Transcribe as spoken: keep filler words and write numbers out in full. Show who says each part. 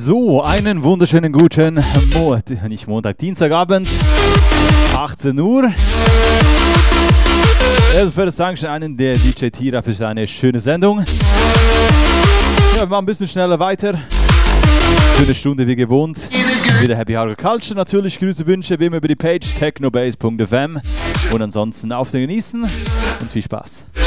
Speaker 1: So, einen wunderschönen guten Mo nicht Montag, Dienstagabend, achtzehn Uhr. Ich würde sagen, schon einen der D J Tira für seine schöne Sendung. Ja, wir machen ein bisschen schneller weiter. Für eine Stunde wie gewohnt. Wieder Happy Hour Culture natürlich. Grüße, Wünsche wie immer über die Page technobase punkt f m. Und ansonsten auf den Genießen und viel Spaß.